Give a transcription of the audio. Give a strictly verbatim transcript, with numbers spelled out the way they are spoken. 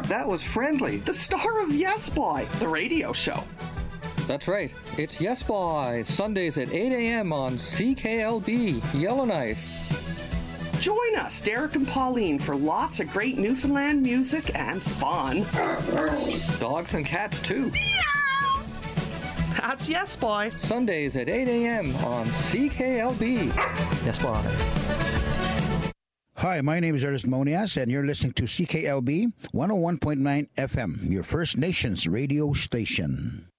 That was Friendly, the star of Yes Boy, the radio show. That's right. It's Yes Boy, Sundays at eight a.m. on C K L B, Yellowknife. Join us, Derek and Pauline, for lots of great Newfoundland music and fun. Dogs and cats, too. That's Yes Boy. Sundays at eight a.m. on C K L B. Yes Boy. Hi, my name is Ernest Monias, and you're listening to C K L B one oh one point nine F M, your First Nations radio station.